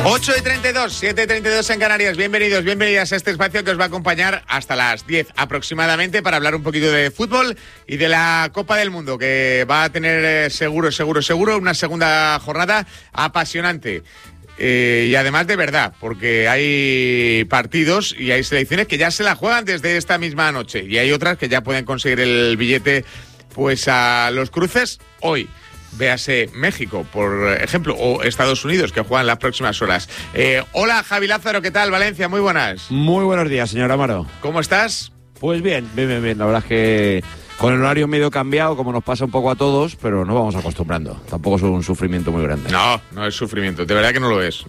8:32, 7:32 en Canarias. Bienvenidos, bienvenidas a este espacio que os va a acompañar hasta las 10 aproximadamente para hablar un poquito de fútbol y de la Copa del Mundo, que va a tener seguro una segunda jornada apasionante. Y además de verdad, porque hay partidos y hay selecciones que ya se la juegan desde esta misma noche y hay otras que ya pueden conseguir el billete pues a los cruces hoy. Véase México, por ejemplo, o Estados Unidos, que juegan las próximas horas. Hola, Javi Lázaro, ¿qué tal? Valencia, muy buenas. Muy buenos días, señor Amaro. ¿Cómo estás? Pues bien. La verdad es que con el horario medio cambiado, como nos pasa un poco a todos, pero nos vamos acostumbrando. Tampoco es un sufrimiento muy grande. No es sufrimiento. De verdad que no lo es.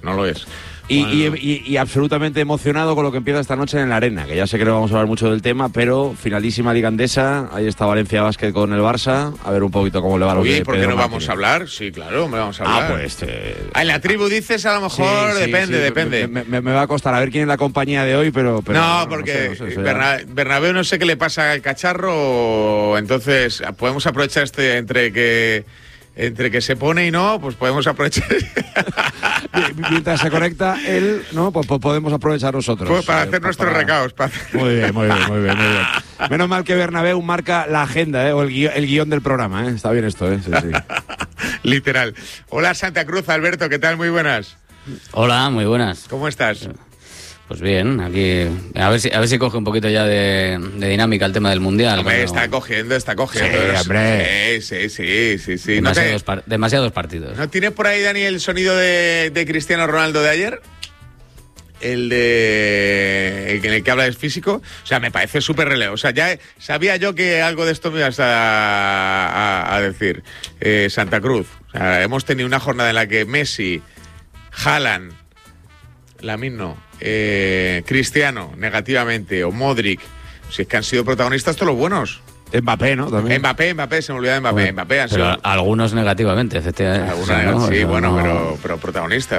Y absolutamente emocionado con lo que empieza esta noche en la Arena, que ya sé que no vamos a hablar mucho del tema, pero finalísima Liga Endesa, ahí está Valencia Basket con el Barça, a ver un poquito cómo le va a los. Oye, ¿por qué no vamos a hablar? Sí, claro, me vamos a hablar. En la tribu dices, a lo mejor, sí, depende. Me va a costar, a ver quién es la compañía de hoy, pero no, porque no sé, Bernabéu no sé qué le pasa al cacharro, entonces podemos aprovechar entre que se pone y no, pues podemos aprovechar. Mientras se conecta él, ¿no? Pues podemos aprovechar nosotros. Pues para hacer nuestros recados. Muy bien. Menos mal que Bernabéu marca la agenda, o el guión del programa, Está bien esto, Sí. Literal. Hola, Santa Cruz, Alberto, ¿qué tal? Muy buenas. Hola, muy buenas. ¿Cómo estás? Pues bien, aquí a ver si coge un poquito ya de dinámica el tema del Mundial. Hombre, está cogiendo. Sí, hombre. Sí. Demasiados partidos. ¿No tienes por ahí, Dani, el sonido de Cristiano Ronaldo de ayer? El en el que habla de físico. O sea, me parece súper relevo. O sea, ya sabía yo que algo de esto me ibas a decir. Santa Cruz. O sea, hemos tenido una jornada en la que Messi, Haaland, Lamine no, Cristiano, negativamente, o Modric, si es que han sido protagonistas todos los buenos. Mbappé, ¿no? También. Mbappé, se me olvidaba de Mbappé. Bueno, Mbappé han pero sido... algunos negativamente, efectivamente. Sí, bueno, pero protagonistas.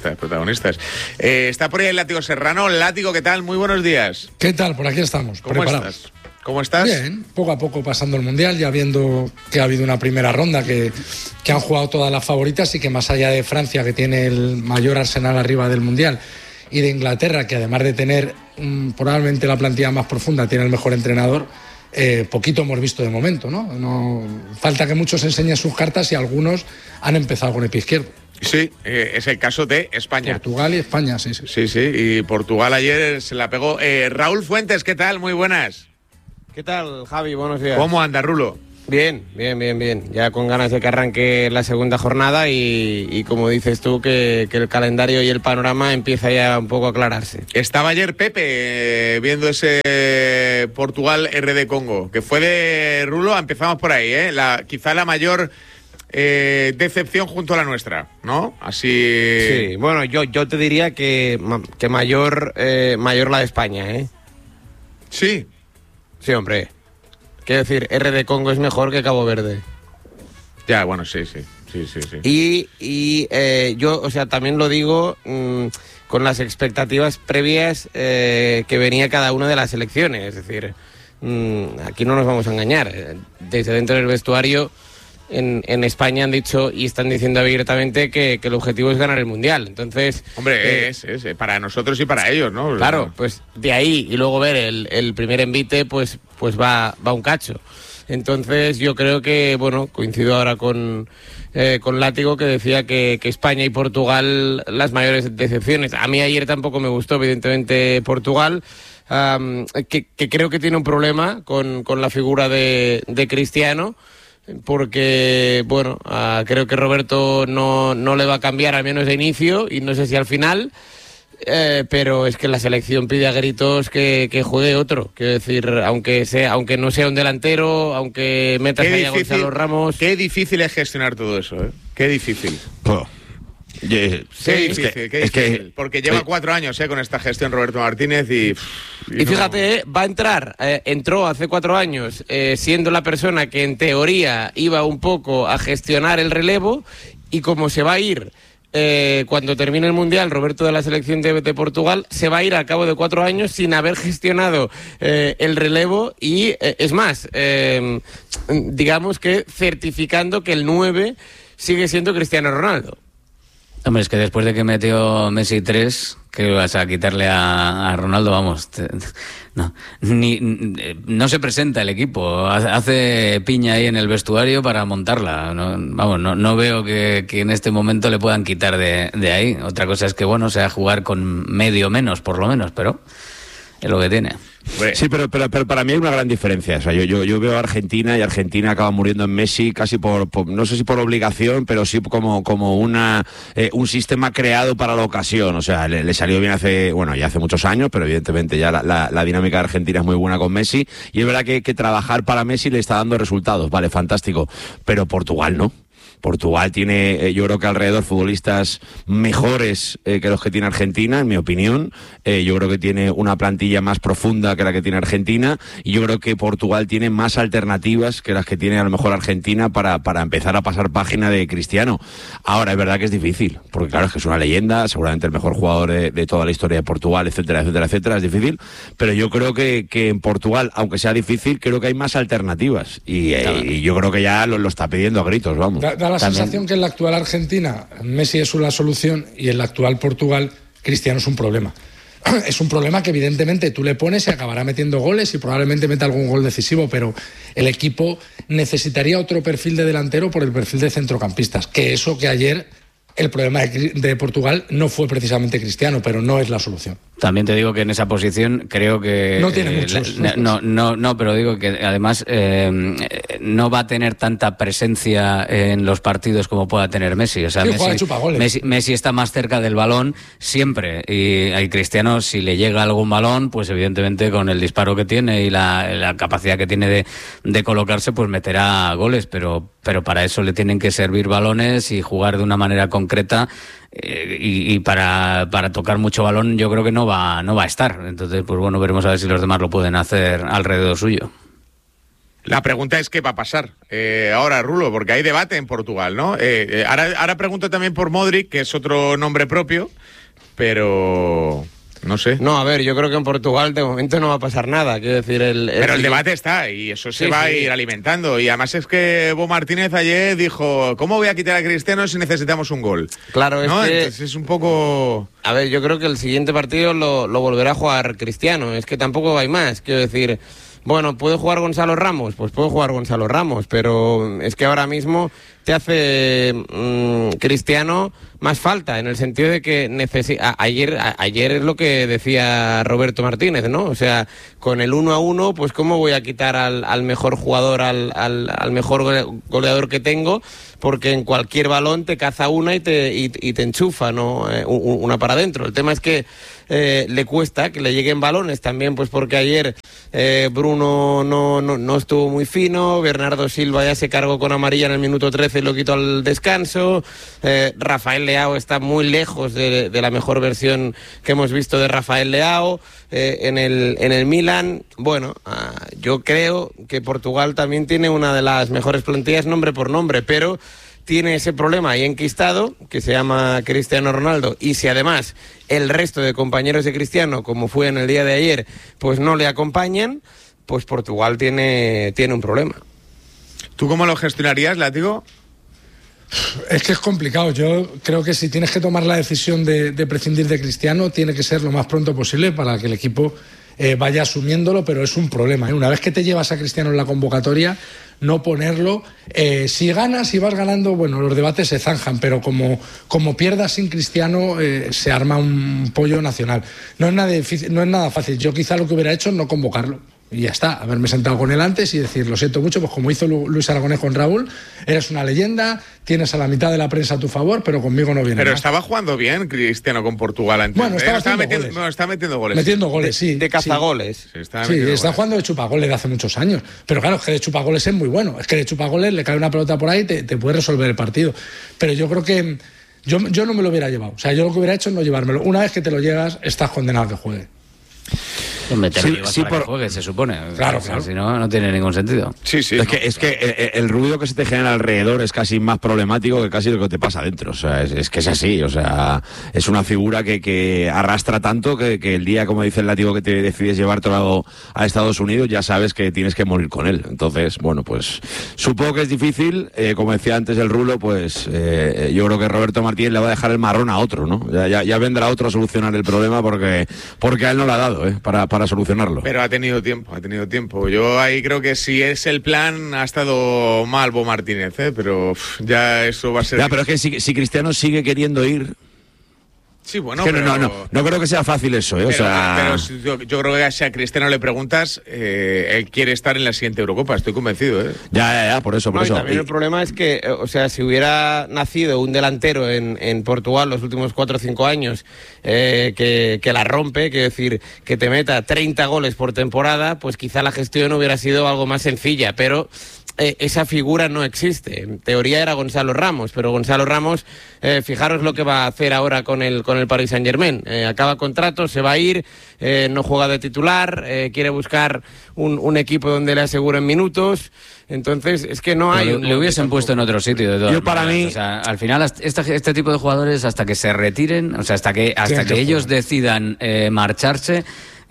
Está por ahí el Látigo Serrano. Látigo, ¿qué tal? Muy buenos días. ¿Qué tal? Por aquí estamos, preparados. ¿Cómo estás? Bien, poco a poco pasando el Mundial, ya viendo que ha habido una primera ronda que han jugado todas las favoritas y que más allá de Francia, que tiene el mayor arsenal arriba del Mundial, y de Inglaterra, que además de tener probablemente la plantilla más profunda, tiene el mejor entrenador, poquito hemos visto de momento, ¿no? Falta que muchos enseñen sus cartas y algunos han empezado con el pie izquierdo. Sí, es el caso de España. Portugal y España, sí. Sí, y Portugal ayer se la pegó. Raúl Fuentes, ¿qué tal? Muy buenas. ¿Qué tal, Javi? Buenos días. ¿Cómo anda, Rulo? Bien. Ya con ganas de que arranque la segunda jornada y como dices tú, que el calendario y el panorama empieza ya un poco a aclararse. Estaba ayer Pepe viendo ese Portugal RD Congo, que fue de Rulo, empezamos por ahí, quizá la mayor decepción junto a la nuestra, ¿no? Así... Sí, bueno, yo te diría que mayor la de España, Sí. Sí, hombre. Quiero decir, RD Congo es mejor que Cabo Verde. Ya, bueno, sí. Y yo, o sea, también lo digo con las expectativas previas que venía cada una de las selecciones. Es decir, aquí no nos vamos a engañar. Desde dentro del vestuario, en España han dicho y están diciendo abiertamente que el objetivo es ganar el Mundial. Entonces, hombre, es para nosotros y para ellos, ¿no? Claro, pues de ahí y luego ver el primer envite, pues va un cacho. Entonces yo creo que, bueno, coincido ahora con Látigo, que decía que España y Portugal las mayores decepciones. A mí ayer tampoco me gustó, evidentemente, Portugal, que creo que tiene un problema con la figura de Cristiano, porque, bueno, creo que Roberto no le va a cambiar, al menos de inicio, y no sé si al final, pero es que la selección pide a gritos que juegue otro. Quiero decir, aunque no sea un delantero, aunque metas ahí a Gonzalo Ramos... Qué difícil es gestionar todo eso, Qué difícil. Qué difícil. Porque lleva 4 años con esta gestión Roberto Martínez y fíjate, va a entrar, entró hace 4 años siendo la persona que en teoría iba un poco a gestionar el relevo, y como se va a ir cuando termine el Mundial, Roberto, de la selección de Portugal, se va a ir al cabo de 4 años sin haber gestionado el relevo y, es más, digamos que certificando que el 9 sigue siendo Cristiano Ronaldo. Hombre, es que después de que metió Messi 3, ¿qué vas a quitarle a Ronaldo? Vamos, no se presenta el equipo, hace piña ahí en el vestuario para montarla. No veo que en este momento le puedan quitar de ahí. Otra cosa es que, bueno, sea jugar con medio menos, por lo menos, pero es lo que tiene. Sí, pero para mí hay una gran diferencia. O sea, yo veo a Argentina y Argentina acaba muriendo en Messi casi por no sé si por obligación, pero sí como un sistema creado para la ocasión. O sea, le salió bien ya hace muchos años, pero evidentemente ya la dinámica de Argentina es muy buena con Messi. Y es verdad que trabajar para Messi le está dando resultados. Vale, fantástico. Pero Portugal no. Portugal tiene, yo creo que alrededor futbolistas mejores que los que tiene Argentina, en mi opinión. Yo creo que tiene una plantilla más profunda que la que tiene Argentina, y yo creo que Portugal tiene más alternativas que las que tiene a lo mejor Argentina para empezar a pasar página de Cristiano. Ahora, es verdad que es difícil, porque claro, es que es una leyenda, seguramente el mejor jugador de toda la historia de Portugal, etcétera, etcétera, etcétera, es difícil, pero yo creo que en Portugal, aunque sea difícil, creo que hay más alternativas, y yo creo que ya lo está pidiendo a gritos, vamos. Da la sensación que en la actual Argentina Messi es una solución y en la actual Portugal Cristiano es un problema. Es un problema que evidentemente tú le pones y acabará metiendo goles y probablemente meta algún gol decisivo, pero el equipo necesitaría otro perfil de delantero por el perfil de centrocampistas, que ayer el problema de Portugal no fue precisamente Cristiano, pero no es la solución. También te digo que en esa posición creo que... No tiene muchos. No, pero digo que además no va a tener tanta presencia en los partidos como pueda tener Messi. O sea, sí, Messi está más cerca del balón siempre. Y al Cristiano, si le llega algún balón, pues evidentemente con el disparo que tiene y la capacidad que tiene de colocarse, pues meterá goles. Pero para eso le tienen que servir balones y jugar de una manera concreta. Y para tocar mucho balón yo creo que no va a estar. Entonces, pues bueno, veremos a ver si los demás lo pueden hacer alrededor suyo. La pregunta es qué va a pasar ahora, Rulo, porque hay debate en Portugal, ¿no? Ahora pregunto también por Modric, que es otro nombre propio, pero... No sé. No, a ver, yo creo que en Portugal de momento no va a pasar nada. Quiero decir, pero el debate está y eso se va a ir alimentando. Y además es que Bo Martínez ayer dijo, ¿cómo voy a quitar a Cristiano si necesitamos un gol? Claro, ¿no? es que... Entonces es un poco... A ver, yo creo que el siguiente partido lo volverá a jugar Cristiano. Es que tampoco hay más. Quiero decir, bueno, ¿puede jugar Gonzalo Ramos? Pues puede jugar Gonzalo Ramos, pero es que ahora mismo te hace Cristiano más falta, en el sentido de que ayer es lo que decía Roberto Martínez, ¿no? O sea, con el 1-1, pues ¿cómo voy a quitar al mejor jugador, al mejor goleador que tengo? Porque en cualquier balón te caza una y te enchufa, ¿no? Una para adentro. El tema es que le cuesta que le lleguen balones también, pues porque ayer Bruno no estuvo muy fino, Bernardo Silva ya se cargó con amarilla en el minuto 13 y lo quitó al descanso, Rafael Leao está muy lejos de la mejor versión que hemos visto de Rafael Leao en el Milan. Bueno, yo creo que Portugal también tiene una de las mejores plantillas nombre por nombre, pero tiene ese problema ahí enquistado que se llama Cristiano Ronaldo, y si además el resto de compañeros de Cristiano, como fue en el día de ayer, pues no le acompañan, pues Portugal tiene un problema. ¿Tú cómo lo gestionarías, Látigo? Es que es complicado. Yo creo que si tienes que tomar la decisión de prescindir de Cristiano, tiene que ser lo más pronto posible para que el equipo vaya asumiéndolo, pero es un problema. Una vez que te llevas a Cristiano en la convocatoria, no ponerlo. Si ganas y vas ganando, bueno, los debates se zanjan, pero como pierdas sin Cristiano, se arma un pollo nacional. No es nada difícil, no es nada fácil. Yo quizá lo que hubiera hecho es no convocarlo. Y ya está, haberme sentado con él antes y decir, lo siento mucho, pues como hizo Luis Aragonés con Raúl, eres una leyenda, tienes a la mitad de la prensa a tu favor, pero conmigo no viene. Pero más. estaba jugando bien Cristiano con Portugal antes. Bueno, estaba metiendo goles. Metiendo goles, sí. De cazagoles. Sí, está jugando de chupagoles de hace muchos años. Pero claro, es que de chupagoles es muy bueno. Es que de chupagoles le cae una pelota por ahí y te puede resolver el partido. Pero yo creo que yo no me lo hubiera llevado. O sea, yo lo que hubiera hecho es no llevármelo. Una vez que te lo llevas, estás condenado a que juegue. Sí, por juegue, se supone. Claro. Si no, no tiene ningún sentido. Sí. Es que el ruido que se te genera alrededor es casi más problemático que casi lo que te pasa adentro. O sea, es que es así. O sea, es una figura que arrastra tanto que el día, como dice el látigo, que te decides llevártelo a Estados Unidos, ya sabes que tienes que morir con él. Entonces, bueno, pues supongo que es difícil. Como decía antes el Rulo, pues yo creo que Roberto Martínez le va a dejar el marrón a otro, ¿no? Ya vendrá otro a solucionar el problema porque a él no le ha dado, para solucionarlo. Pero ha tenido tiempo. Yo ahí creo que si es el plan, ha estado mal Bo Martínez, pero ya eso va a ser... Ya, pero es que si Cristiano sigue queriendo ir... Sí, bueno, es que no creo que sea fácil eso, pero, o sea... pero yo creo que si a Cristiano le preguntas, él quiere estar en la siguiente Eurocopa, estoy convencido, Ya, por eso. Y también el problema es que, o sea, si hubiera nacido un delantero en Portugal los últimos 4 o 5 años que la rompe, quiero decir, que te meta 30 goles por temporada, pues quizá la gestión hubiera sido algo más sencilla, pero... esa figura no existe. En teoría era Gonzalo Ramos, pero Gonzalo Ramos, fijaros lo que va a hacer ahora con el Paris Saint-Germain. Acaba contrato, se va a ir, no juega de titular, quiere buscar un equipo donde le aseguren minutos. Entonces, es que no hay... Le hubiesen puesto en otro sitio, de todas Yo para maneras. mí... O sea, al final, este tipo de jugadores, hasta que se retiren, o sea, hasta que ellos decidan marcharse...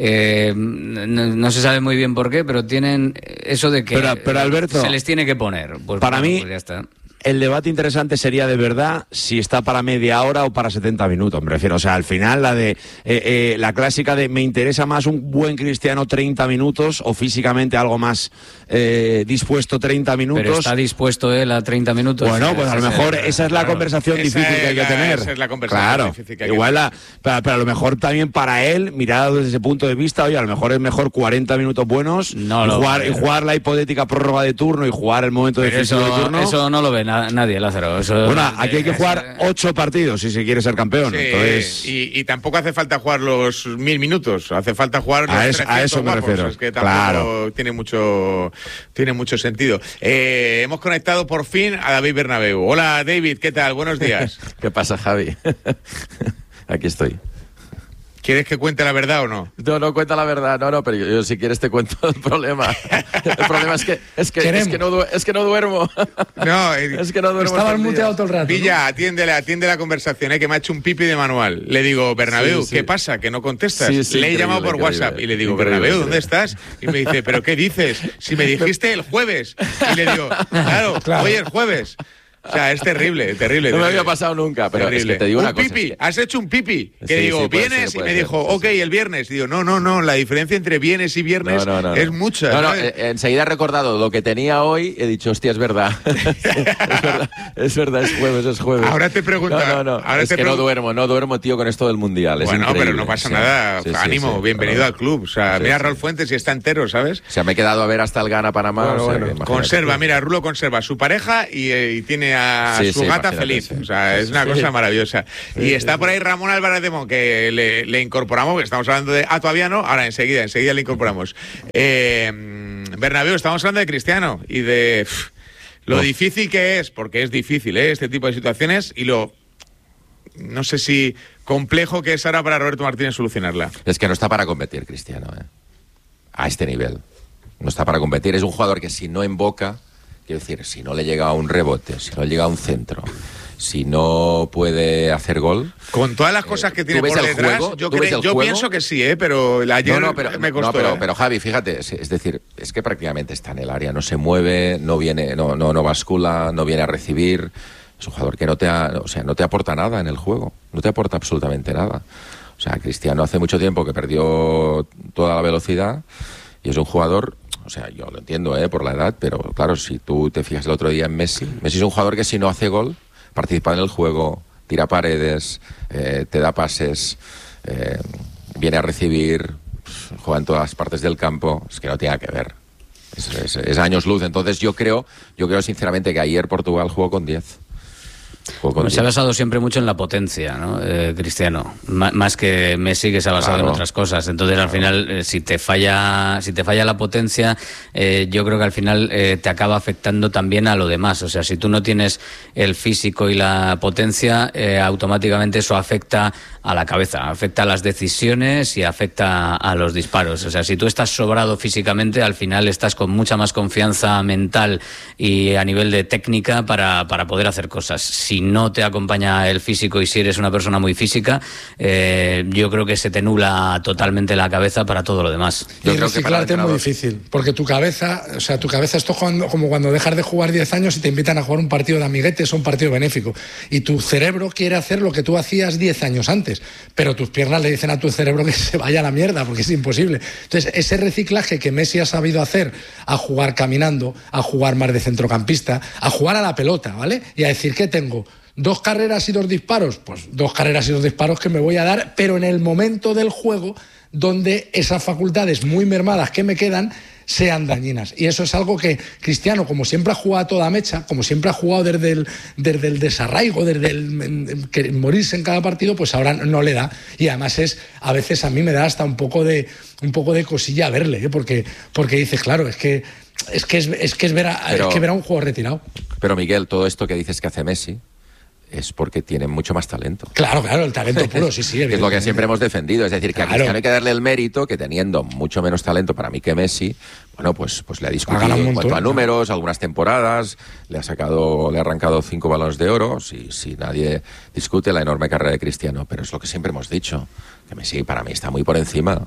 no se sabe muy bien por qué, pero tienen eso de que pero Alberto, se les tiene que poner. Pues, para mí, pues ya está. El debate interesante sería de verdad si está para media hora o para 70 minutos, me refiero. O sea, al final la clásica de me interesa más un buen Cristiano 30 minutos o físicamente algo más dispuesto 30 minutos. Pero está dispuesto él a 30 minutos. Bueno, pues a lo mejor esa es la conversación difícil que hay que tener. Esa es la conversación difícil que hay que tener. Pero a lo mejor también para él, mirado desde ese punto de vista, oye, a lo mejor es mejor 40 minutos buenos y jugar la hipotética prórroga de turno y jugar el momento decisivo de turno. Eso no lo ve nadie, Lázaro. Bueno, aquí hay que jugar 8 partidos si se quiere ser campeón. Sí, entonces... y tampoco hace falta jugar los 1000 minutos, hace falta jugar los 300 a eso me guapos. refiero. Es que tampoco tiene mucho sentido. Hemos conectado por fin a David Bernabéu. Hola David, ¿qué tal? Buenos días. ¿Qué pasa, Javi? Aquí estoy. ¿Quieres que cuente la verdad o no? No cuenta la verdad, no, pero yo si quieres te cuento el problema. El problema es que no duermo. No, es que no duermo. Estabas muteado todo el rato. Villa, ¿no? atiende la conversación, que me ha hecho un pipi de manual. Le digo, Bernabéu, ¿qué pasa? Que no contestas. Le he llamado por WhatsApp y le digo, Bernabéu, ¿dónde estás? Y me dice, ¿pero qué dices? Si me dijiste el jueves. Y le digo, claro. Hoy es jueves. O sea, es terrible. No me había pasado nunca, pero terrible. Es que te digo una cosa. Pipi, has hecho un pipi. Que digo, ¿vienes? Y me dijo, ok, el viernes. Digo, no, la diferencia entre vienes y viernes es mucha. No, enseguida he recordado lo que tenía hoy, he dicho, hostia, es verdad. es verdad, es jueves. Ahora te pregunto. No duermo, tío, con esto del Mundial. Bueno, pero no pasa nada. Ánimo, bienvenido al club. O sea, mira a Raúl Fuentes y está entero, ¿sabes? O sea, me he quedado a ver hasta el Ghana-Panamá. Conserva, mira, Rulo conserva su pareja y tiene a su gata feliz. O sea, es una cosa maravillosa. Y está por ahí Ramón Álvarez de Mon, que le incorporamos, que estamos hablando de... todavía no, ahora enseguida le incorporamos. Bernabéu, estamos hablando de Cristiano y de lo difícil que es, porque es difícil, este tipo de situaciones, y no sé si complejo que es ahora para Roberto Martínez solucionarla. Es que no está para competir, Cristiano, a este nivel. No está para competir. Es un jugador que si no emboca... Quiero decir, si no le llega a un rebote, si no le llega a un centro, si no puede hacer gol... Con todas las cosas que tiene por detrás, yo pienso que sí, pero ayer me costó. Pero Javi, fíjate, es decir, es que prácticamente está en el área, no se mueve, no viene, no bascula, no viene a recibir. Es un jugador que no te aporta nada en el juego, no te aporta absolutamente nada. O sea, Cristiano hace mucho tiempo que perdió toda la velocidad y es un jugador... O sea, yo lo entiendo, por la edad, pero claro, si tú te fijas el otro día en Messi es un jugador que si no hace gol, participa en el juego, tira paredes, te da pases, viene a recibir, juega en todas las partes del campo, es que no tiene que ver. Es años luz. Entonces yo creo sinceramente que ayer Portugal jugó con 10. Se ha basado siempre mucho en la potencia, ¿no? Cristiano, más que Messi, que se ha basado en otras cosas. Entonces, al final, si te falla la potencia, yo creo que al final te acaba afectando también a lo demás. O sea, si tú no tienes el físico y la potencia, automáticamente eso afecta a la cabeza, afecta a las decisiones y afecta a los disparos. O sea, si tú estás sobrado físicamente, al final estás con mucha más confianza mental y a nivel de técnica para poder hacer cosas. Si no te acompaña el físico y si eres una persona muy física, yo creo que se te nubla totalmente la cabeza para todo lo demás. Y reciclarte es muy difícil, porque tu cabeza esto es como cuando dejas de jugar 10 años y te invitan a jugar un partido de amiguetes o un partido benéfico, y tu cerebro quiere hacer lo que tú hacías 10 años antes, pero tus piernas le dicen a tu cerebro que se vaya a la mierda, porque es imposible. Entonces, ese reciclaje que Messi ha sabido hacer, a jugar caminando, a jugar más de centrocampista, a jugar a la pelota, ¿vale? Y a decir, ¿qué tengo? 2 carreras y 2 disparos, pues 2 carreras y 2 disparos que me voy a dar, pero en el momento del juego donde esas facultades muy mermadas que me quedan sean dañinas. Y eso es algo que Cristiano, como siempre ha jugado a toda mecha, como siempre ha jugado desde el desarraigo, desde el morirse en cada partido, pues ahora no le da. Y además a veces a mí me da hasta un poco de cosilla verle, ¿eh? porque dices, claro, es que ver a un jugador retirado. Pero Miguel, todo esto que dices que hace Messi es porque tiene mucho más talento. Claro, el talento puro, sí. Es lo que siempre hemos defendido, es decir, que a Cristiano hay que darle el mérito que teniendo mucho menos talento para mí que Messi, bueno, pues le ha discutido en cuanto a números, algunas temporadas, le ha arrancado 5 balones de oro, si nadie discute la enorme carrera de Cristiano, pero es lo que siempre hemos dicho, que Messi para mí está muy por encima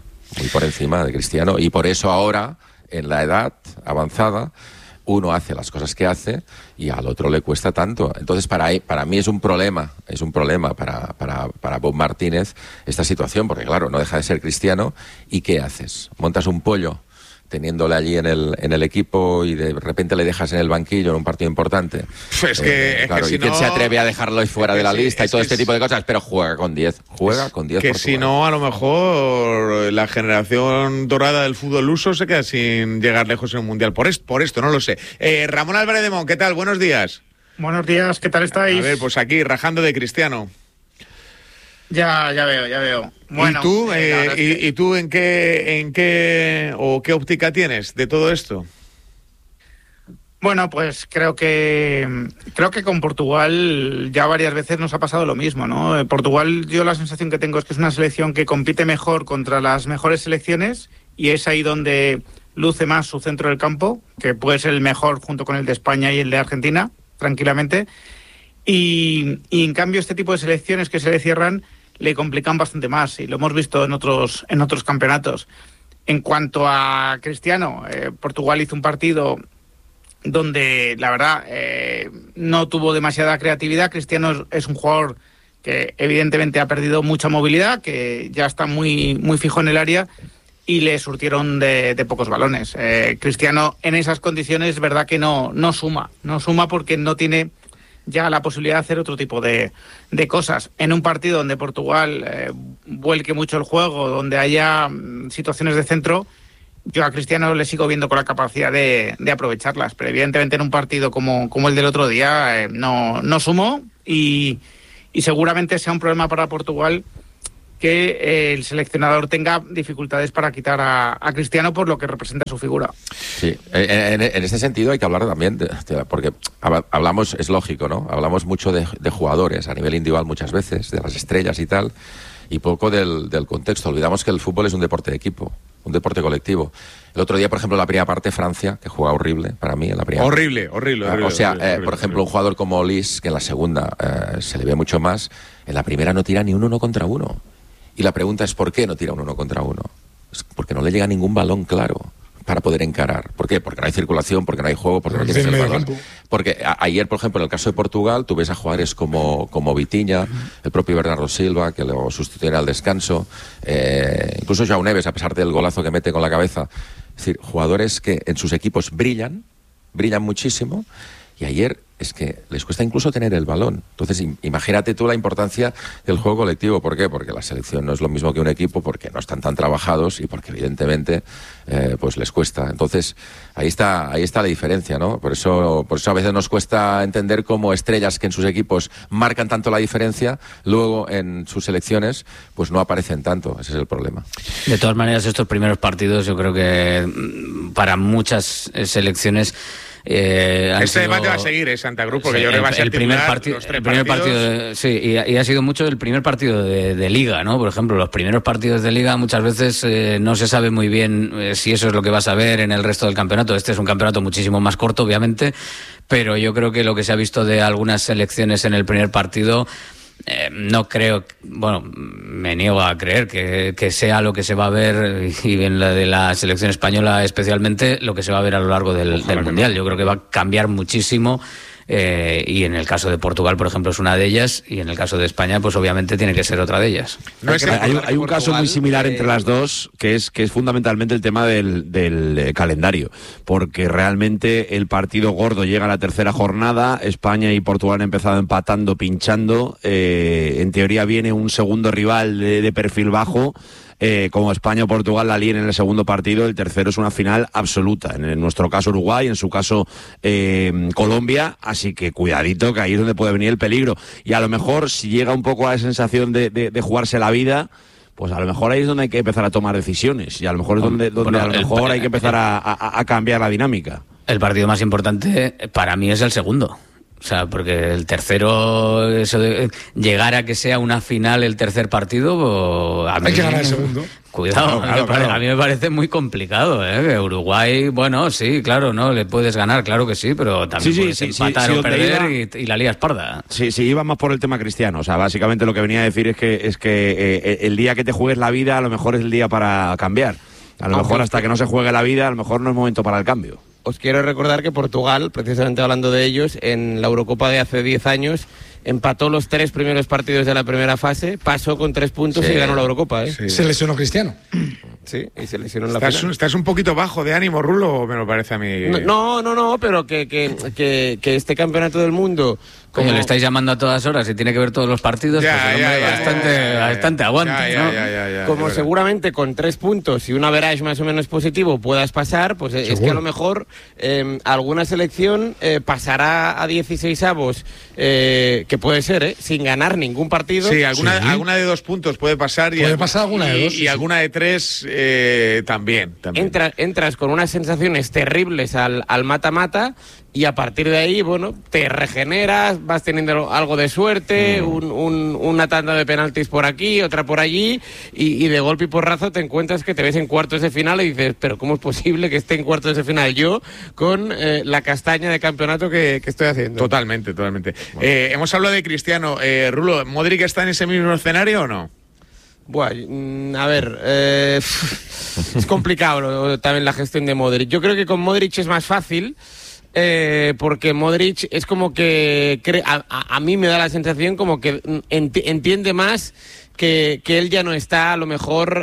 de Cristiano, y por eso ahora, en la edad avanzada, uno hace las cosas que hace y al otro le cuesta tanto. Entonces, para mí es un problema para Bob Martínez esta situación, porque claro, no deja de ser Cristiano. ¿Y qué haces? ¿Montas un pollo teniéndole allí en el equipo y de repente le dejas en el banquillo en un partido importante? Pues claro, ¿y quién se atreve a dejarlo fuera de la lista y todo este tipo de cosas? Pero juega con 10. Que si no, a lo mejor la generación dorada del fútbol luso se queda sin llegar lejos en un mundial. Por esto, no lo sé. Ramón Álvarez de Mon, ¿qué tal? Buenos días. Buenos días, ¿qué tal estáis? A ver, pues aquí, rajando de Cristiano. Ya veo. Bueno, ¿Y tú en qué o qué óptica tienes de todo esto? Bueno, pues creo que con Portugal ya varias veces nos ha pasado lo mismo, ¿no? Portugal, yo la sensación que tengo es que es una selección que compite mejor contra las mejores selecciones, y es ahí donde luce más su centro del campo, que puede ser el mejor junto con el de España y el de Argentina, tranquilamente. Y en cambio este tipo de selecciones que se le cierran le complican bastante más, y lo hemos visto en otros campeonatos. En cuanto a Cristiano, Portugal hizo un partido donde la verdad no tuvo demasiada creatividad. Cristiano es un jugador que evidentemente ha perdido mucha movilidad, que ya está muy, muy fijo en el área, y le surtieron de pocos balones. Cristiano en esas condiciones es verdad que no suma porque no tiene ya la posibilidad de hacer otro tipo de cosas. En un partido donde Portugal vuelque mucho el juego, donde haya situaciones de centro, yo a Cristiano le sigo viendo con la capacidad de aprovecharlas, pero evidentemente en un partido como el del otro día no sumó, y seguramente sea un problema para Portugal que el seleccionador tenga dificultades para quitar a Cristiano por lo que representa su figura. Sí, en este sentido hay que hablar también, porque hablamos, es lógico, ¿no? Hablamos mucho de jugadores a nivel individual muchas veces, de las estrellas y tal, y poco del contexto. Olvidamos que el fútbol es un deporte de equipo, un deporte colectivo. El otro día, por ejemplo, la primera parte, Francia, que juega horrible para mí en la primera Horrible. O sea, por ejemplo, un jugador como Olis, que en la segunda se le ve mucho más, en la primera no tira ni un 1 contra 1. Y la pregunta es, ¿por qué no tira un 1 contra 1? Es porque no le llega ningún balón claro para poder encarar. ¿Por qué? Porque no hay circulación, porque no hay juego, porque no tienes el balón. Porque ayer, por ejemplo, en el caso de Portugal, tú ves a jugadores como Vitinha, el propio Bernardo Silva, que lo sustituyen al descanso, incluso João Neves, a pesar del golazo que mete con la cabeza. Es decir, jugadores que en sus equipos brillan muchísimo, Y ayer es que les cuesta incluso tener el balón. Entonces, imagínate tú la importancia del juego colectivo. ¿Por qué? Porque la selección no es lo mismo que un equipo, porque no están tan trabajados y porque evidentemente pues les cuesta. Entonces, ahí está la diferencia, ¿no? Por eso a veces nos cuesta entender cómo estrellas que en sus equipos marcan tanto la diferencia, luego en sus selecciones pues no aparecen tanto. Ese es el problema. De todas maneras, estos primeros partidos yo creo que para muchas selecciones este debate va a seguir, Santa Cruz, porque yo creo que va a ser el primer partido, sí, y ha sido mucho el primer partido de Liga, ¿no? Por ejemplo, los primeros partidos de Liga muchas veces no se sabe muy bien si eso es lo que vas a ver en el resto del campeonato. Este es un campeonato muchísimo más corto, obviamente, pero yo creo que lo que se ha visto de algunas selecciones en el primer partido, no creo, bueno, me niego a creer que sea lo que se va a ver, y en la de la selección española especialmente, lo que se va a ver a lo largo del Mundial. Yo creo que va a cambiar muchísimo. Y en el caso de Portugal, por ejemplo, es una de ellas, y en el caso de España, pues obviamente tiene que ser otra de ellas. Hay un caso muy similar entre las dos, que es fundamentalmente el tema del calendario, porque realmente el partido gordo llega a la tercera jornada. España y Portugal han empezado empatando, pinchando. En teoría viene un segundo rival de perfil bajo. Como España o Portugal la líen en el segundo partido, el tercero es una final absoluta. En nuestro caso Uruguay, en su caso Colombia, así que cuidadito, que ahí es donde puede venir el peligro. Y a lo mejor, si llega un poco a la sensación de jugarse la vida, pues a lo mejor ahí es donde hay que empezar a tomar decisiones, y a lo mejor es donde a lo mejor hay que empezar a cambiar la dinámica. El partido más importante para mí es el segundo. O sea, porque el tercero, eso de llegar a que sea una final el tercer partido, a mí, hay que ganar el segundo. Cuidado, claro. A mí me parece muy complicado, ¿eh? Uruguay, bueno, sí, claro, ¿no? Le puedes ganar, claro que sí, pero también puedes empatar o perder y la lías parda. Sí, iba más por el tema cristiano. O sea, básicamente lo que venía a decir es que el día que te juegues la vida, a lo mejor es el día para cambiar. A lo mejor hasta que no se juegue la vida, a lo mejor no es momento para el cambio. Os quiero recordar que Portugal, precisamente hablando de ellos, en la Eurocopa de hace 10 años, empató los 3 primeros partidos de la primera fase, pasó con 3 puntos y ganó la Eurocopa, ¿eh? Sí. Se lesionó Cristiano. Sí, y se lesionó en la final. ¿Estás un poquito bajo de ánimo, Rulo, me lo parece a mí? No, pero que este campeonato del mundo... Como le estáis llamando a todas horas y tiene que ver todos los partidos, bastante aguante, ¿no? Como seguramente con 3 puntos y un average más o menos positivo puedas pasar, pues ¿seguro? Es que a lo mejor alguna selección pasará a 16avos, que puede ser, sin ganar ningún partido. Sí, alguna de 2 puntos puede pasar. Puede pasar alguna de 2. Y alguna de 3 también. Entras con unas sensaciones terribles al mata-mata, y a partir de ahí, bueno, te regeneras, vas teniendo algo de suerte, una tanda de penaltis por aquí, otra por allí, y de golpe y porrazo te encuentras que te ves en cuartos de final y dices, pero ¿cómo es posible que esté en cuartos de final yo con la castaña de campeonato que estoy haciendo? Totalmente. Bueno. Hemos hablado de Cristiano. Rulo, ¿Modric está en ese mismo escenario o no? A ver, es complicado también la gestión de Modric. Yo creo que con Modric es más fácil, porque Modric es como que a mí me da la sensación como que entiende más que él ya no está a lo mejor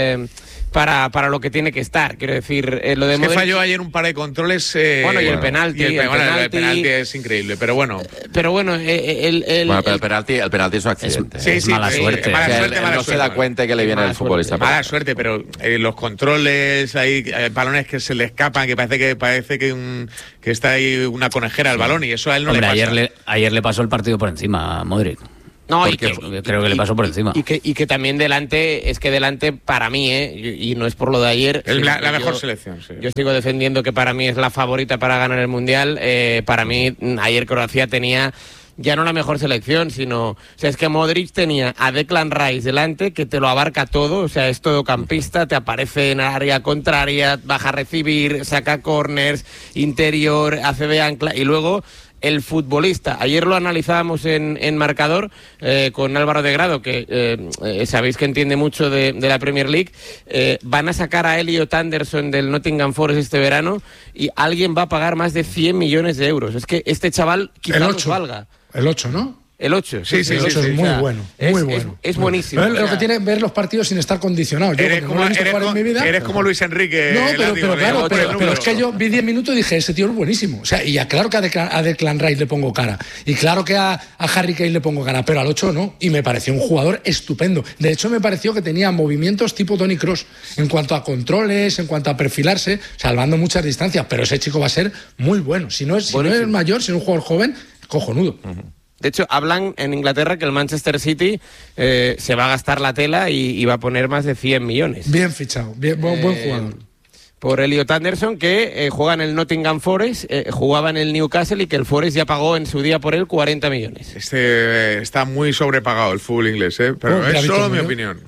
para lo que tiene que estar. Quiero decir, lo de Modric... que falló ayer un par de controles. Bueno, y el penalti. El penalti es increíble, pero bueno. Pero bueno, pero el penalti es un accidente. Es mala suerte. Él no se da cuenta que le viene el futbolista. Mala suerte, pero los controles, hay balones que se le escapan, que parece que está ahí una conejera al balón, y eso a él no le pasa. Ayer le pasó el partido por encima a Modric. No, creo que le pasó por encima. Y que también delante para mí, y no es por lo de ayer... Es la mejor selección, sí. Yo sigo defendiendo que para mí es la favorita para ganar el Mundial. Para mí, ayer Croacia tenía... ya no la mejor selección, sino... O sea, es que Modric tenía a Declan Rice delante, que te lo abarca todo, o sea, es todocampista, te aparece en área contraria, baja a recibir, saca corners, interior, hace de ancla, y luego... el futbolista, ayer lo analizábamos en Marcador con Álvaro de Grado, que sabéis que entiende mucho de la Premier League. Van a sacar a Elliot Anderson del Nottingham Forest este verano y alguien va a pagar más de 100 millones de euros. Es que este chaval quizá nos valga. El 8, ¿no? El 8. Sí, el 8 es muy bueno, muy bueno. Es buenísimo. Lo que tiene es ver los partidos sin estar condicionados. Yo Eres como Luis Enrique. No, pero es que yo vi 10 minutos y dije, ese tío es buenísimo. O sea, y claro que a Declan Rice le pongo cara. Y claro que a Harry Kane le pongo cara, pero al 8 no. Y me pareció un jugador estupendo. De hecho, me pareció que tenía movimientos tipo Toni Kroos en cuanto a controles, en cuanto a perfilarse, salvando muchas distancias. Pero ese chico va a ser muy bueno. Si no es mayor, si es un jugador joven, cojonudo. De hecho, hablan en Inglaterra que el Manchester City se va a gastar la tela y va a poner más de 100 millones. Bien fichado, buen jugador. Por Elliot Anderson, que juega en el Nottingham Forest, jugaba en el Newcastle y que el Forest ya pagó en su día por él 40 millones. Está muy sobrepagado el fútbol inglés, pero es solo mi opinión.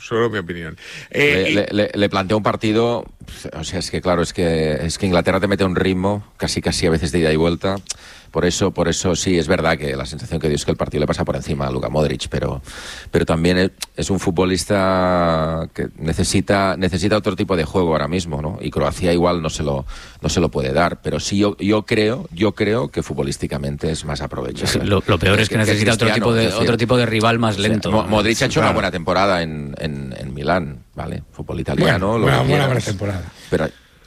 Le plantea un partido, o sea, es que claro, es que Inglaterra te mete un ritmo casi a veces de ida y vuelta. Por eso sí, es verdad que la sensación que dio es que el partido le pasa por encima a Luka Modric, pero también es un futbolista que necesita otro tipo de juego ahora mismo, ¿no? Y Croacia igual no se lo puede dar, pero sí yo creo que futbolísticamente es más aprovechable. Lo peor es que necesita otro tipo de rival más lento. Modric ha hecho una buena temporada en Milán, ¿vale? Fútbol italiano. Buena temporada. Pero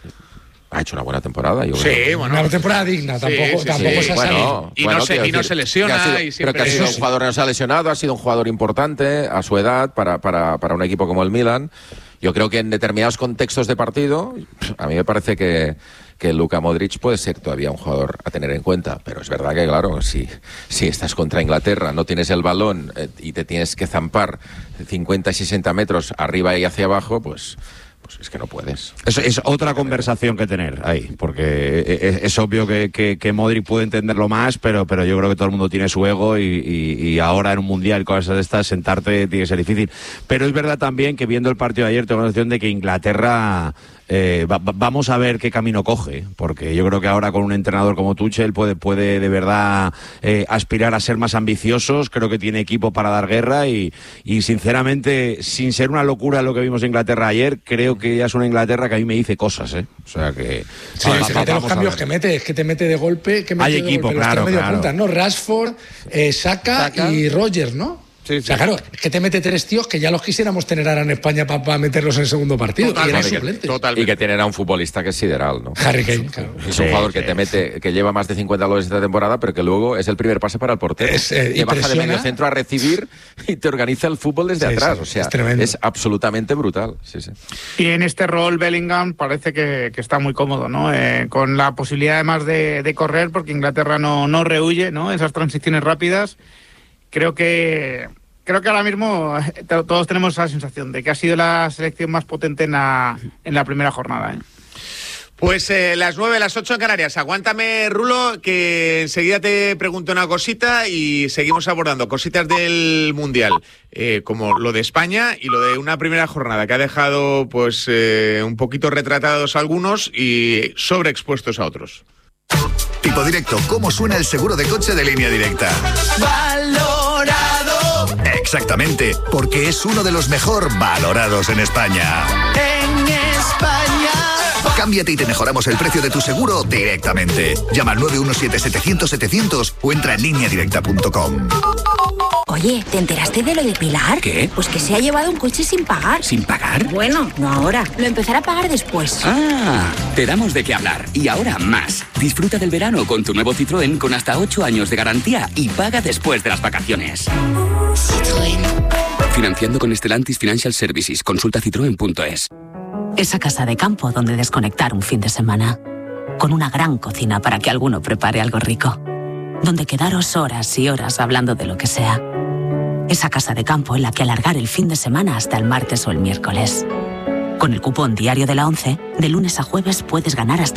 ha hecho una buena temporada, yo creo. Sí, bueno. Una temporada digna, tampoco se ha salido. Y no se lesiona. Pero que ha sido un jugador que no se ha lesionado, ha sido un jugador importante a su edad para un equipo como el Milan. Yo creo que en determinados contextos de partido, a mí me parece que Luka Modric puede ser todavía un jugador a tener en cuenta, pero es verdad que, claro, si estás contra Inglaterra, no tienes el balón y te tienes que zampar 50 y 60 metros arriba y hacia abajo, pues es que no puedes. Es otra conversación que tener ahí, porque es obvio que Modric puede entenderlo más, pero yo creo que todo el mundo tiene su ego y ahora en un mundial, cosas de estas, sentarte tiene que ser difícil. Pero es verdad también que viendo el partido de ayer tengo la sensación de que Inglaterra vamos a ver qué camino coge, porque yo creo que ahora con un entrenador como Tuchel puede de verdad aspirar a ser más ambiciosos. Creo que tiene equipo para dar guerra y sinceramente, sin ser una locura lo que vimos en Inglaterra ayer, creo que ya es una Inglaterra que a mí me dice cosas, o sea que sí, los cambios que mete, es que te mete de golpe, hay equipo, claro. Puntas, ¿no? Rashford, Saka y Rogers, ¿no? Sí. O sea, claro, es que te mete 3 tíos que ya los quisiéramos tener ahora en España para meterlos en el segundo partido. Y que tienen a un futbolista que es sideral, ¿no? Harry Kane, claro. Es un jugador que lleva más de 50 goles esta temporada, pero que luego es el primer pase para el portero. Te baja de medio centro a recibir y te organiza el fútbol desde atrás. O sea, es absolutamente brutal. Sí. Y en este rol Bellingham parece que está muy cómodo, ¿no? Con la posibilidad además de correr, porque Inglaterra no rehuye, ¿no? Esas transiciones rápidas. Creo que ahora mismo todos tenemos esa sensación de que ha sido la selección más potente en la primera jornada. Pues las 9, las 8 en Canarias. Aguántame, Rulo, que enseguida te pregunto una cosita y seguimos abordando cositas del Mundial, como lo de España y lo de una primera jornada que ha dejado pues un poquito retratados algunos y sobreexpuestos a otros. Tipo Directo, ¿cómo suena el seguro de coche de Línea Directa? ¡Valorado! Exactamente, porque es uno de los mejor valorados en España. ¡En España! Cámbiate y te mejoramos el precio de tu seguro directamente. Llama al 917-700-700 o entra en lineadirecta.com. Oye, ¿te enteraste de lo de Pilar? ¿Qué? Pues que se ha llevado un coche sin pagar. ¿Sin pagar? Bueno, no ahora. Lo empezará a pagar después. Ah, te damos de qué hablar. Y ahora más. Disfruta del verano con tu nuevo Citroën con hasta 8 años de garantía y paga después de las vacaciones. Citroën. Financiando con Stellantis Financial Services. Consulta citroen.es. Esa casa de campo donde desconectar un fin de semana. Con una gran cocina para que alguno prepare algo rico. Donde quedaros horas y horas hablando de lo que sea. Esa casa de campo en la que alargar el fin de semana hasta el martes o el miércoles. Con el cupón diario de la 11, de lunes a jueves puedes ganar hasta